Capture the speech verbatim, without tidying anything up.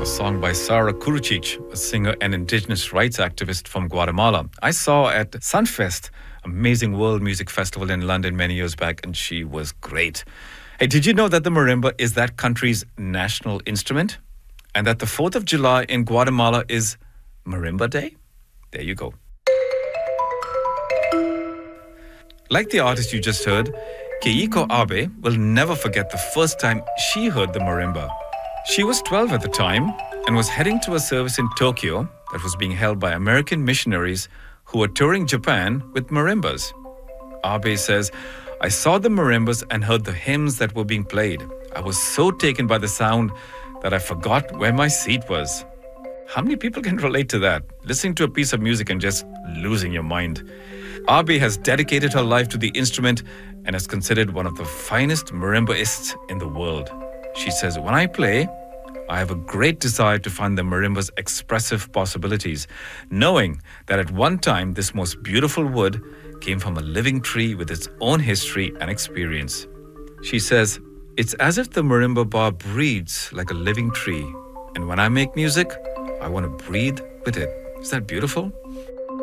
song by Sara Kurucic, a singer and indigenous rights activist from Guatemala. I saw at Sunfest, amazing world music festival in London many years back, and she was great. Hey, did you know that the marimba is that country's national instrument? And that the fourth of July in Guatemala is Marimba Day? There you go. Like the artist you just heard, Keiko Abe will never forget the first time she heard the marimba. She was twelve at the time and was heading to a service in Tokyo that was being held by American missionaries who were touring Japan with marimbas. Abe says, "I saw the marimbas and heard the hymns that were being played. I was so taken by the sound that I forgot where my seat was." How many people can relate to that? Listening to a piece of music and just losing your mind. Abe has dedicated her life to the instrument and is considered one of the finest marimbaists in the world. She says, "When I play, I have a great desire to find the marimba's expressive possibilities, knowing that at one time this most beautiful wood came from a living tree with its own history and experience." She says, "It's as if the marimba bar breathes like a living tree, and when I make music, I want to breathe with it." Is that beautiful?